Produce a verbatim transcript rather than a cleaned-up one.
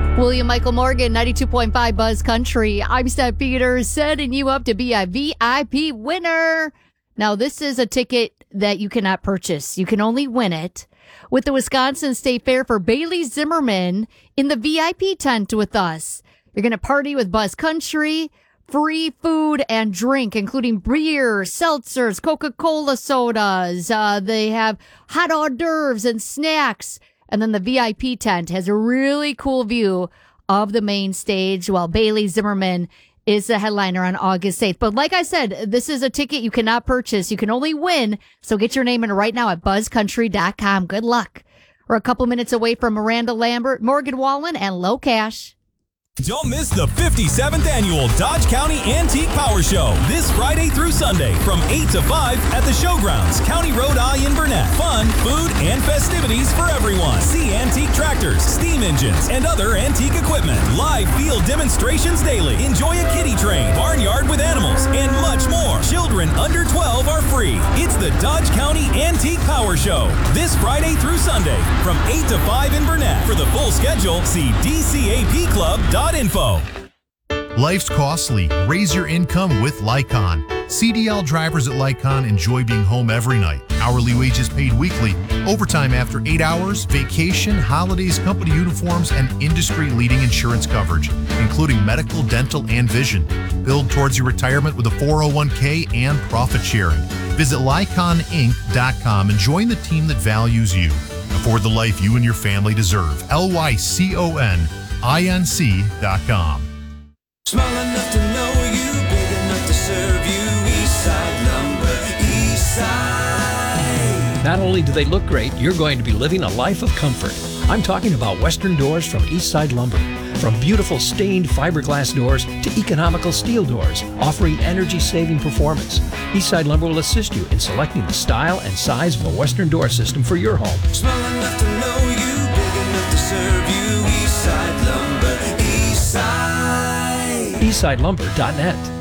William Michael Morgan, ninety-two point five Buzz Country. I'm Steph Peters, setting you up to be a V I P winner. Now, this is a ticket that you cannot purchase. You can only win it with the Wisconsin State Fair for Bailey Zimmerman in the V I P tent with us. You're going to party with Buzz Country, free food and drink, including beer, seltzers, Coca-Cola sodas. Uh, they have hot hors d'oeuvres and snacks. And then the V I P tent has a really cool view of the main stage while Bailey Zimmerman is the headliner on August eighth. But like I said, this is a ticket you cannot purchase. You can only win. So get your name in right now at buzz country dot com. Good luck. We're a couple minutes away from Miranda Lambert, Morgan Wallen, and Low Cash. Don't miss the fifty-seventh Annual Dodge County Antique Power Show this Friday through Sunday from eight to five at the Showgrounds, County Road I in Burnett. Fun, food, and festivities for everyone. See antique tractors, steam engines, and other antique equipment. Live field demonstrations daily. Enjoy a kiddie train, barnyard with animals, and much more. Children under twelve are free. It's the Dodge County Antique Power Show this Friday through Sunday from eight to five in Burnett. For the full schedule, see d c a p club dot info. Life's costly. Raise your income with Lycon. C D L drivers at Lycon enjoy being home every night. Hourly wages paid weekly, overtime after eight hours, vacation, holidays, company uniforms, and industry-leading insurance coverage, including medical, dental, and vision. Build towards your retirement with a four oh one k and profit sharing. Visit lycon inc dot com and join the team that values you. Afford the life you and your family deserve. L Y C O N I N C dot com. Small enough to know you, big enough to serve you. Eastside Lumber, Eastside. Not only do they look great, you're going to be living a life of comfort. I'm talking about Western Doors from Eastside Lumber. From beautiful stained fiberglass doors to economical steel doors, offering energy-saving performance, Eastside Lumber will assist you in selecting the style and size of a Western door system for your home. Small enough to know you, big enough to serve you. Eastside Lumber, Eastside. eastside lumber dot net.